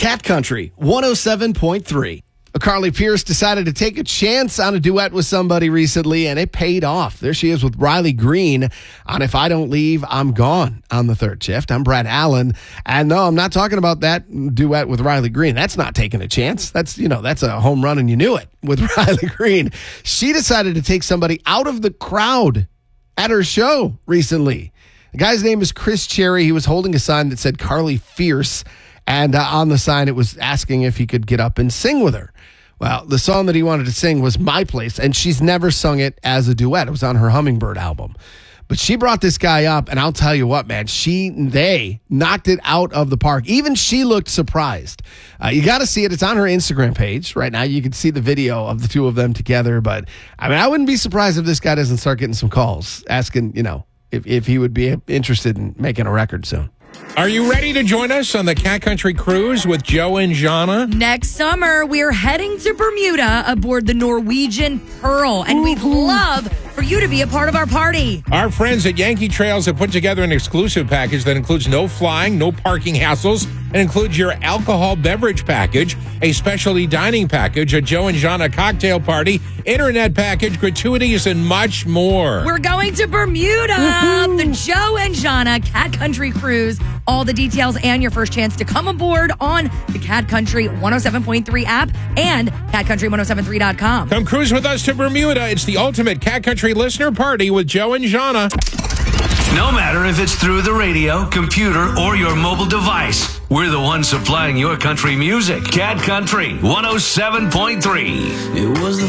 Cat Country 107.3. Carly Pierce decided to take a chance on a duet with somebody recently, and it paid off. There she is with Riley Green on If I Don't Leave, I'm Gone on the third shift. I'm Brad Allen, and no, I'm not talking about that duet with Riley Green. That's not taking a chance. That's a home run, and you knew it with Riley Green. She decided to take somebody out of the crowd at her show recently. The guy's name is Chris Cherry. He was holding a sign that said Carly Fierce, and on the sign it was asking if he could get up and sing with her. Well, the song that he wanted to sing was My Place, and she's never sung it as a duet. It was on her Hummingbird album. But she brought this guy up, and I'll tell you what, man, they knocked it out of the park. Even she looked surprised. You got to see it. It's on her Instagram page right now. You can see the video of the two of them together. But, I wouldn't be surprised if this guy doesn't start getting some calls asking, if he would be interested in making a record soon. Are you ready to join us on the Cat Country Cruise with Joe and Jana? Next summer, we're heading to Bermuda aboard the Norwegian Pearl, and we'd love for you to be a part of our party. Our friends at Yankee Trails have put together an exclusive package that includes no flying, no parking hassles, and includes your alcohol beverage package, a specialty dining package, a Joe and Jana cocktail party, internet package, gratuities, and much more. We're going to Bermuda, the Joe and Jana Cat Country Cruise. All the details and your first chance to come aboard on the Cat Country 107.3 app and catcountry1073.com. Come cruise with us to Bermuda. It's the ultimate Cat Country listener party with Joe and Jana. No matter if it's through the radio, computer, or your mobile device, we're the ones supplying your country music. Cat Country 107.3. It was the